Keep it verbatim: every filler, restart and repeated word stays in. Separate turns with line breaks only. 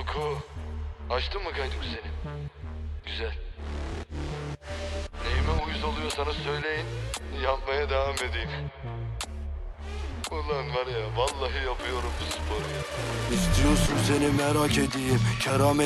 Yuko, açtın mı kaydı seni? Güzel. Neyime uyuz oluyorsanız söyleyin, yapmaya devam edeyim. Ulan var ya, vallahi yapıyorum bu sporu ya.
İstiyorsun seni merak edeyim, keramet